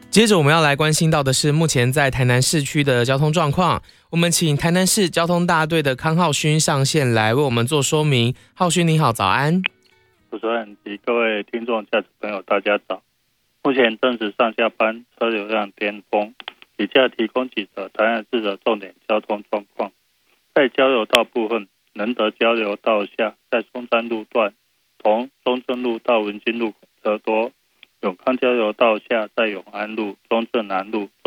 接着我们要来关心到的是目前在台南市区的交通状况，我们请台南市交通大队的康浩勋上线来为我们做说明。浩勋你好，早安。 主持人及各位听众、驾驶朋友，大家早。目前正值上下班车流量巅峰，以下提供几则台南市的重点交通状况。在交流道部分，仁德交流道下在松山路段，从中正路到文心路车多；永康交流道下在永安路、中正南路、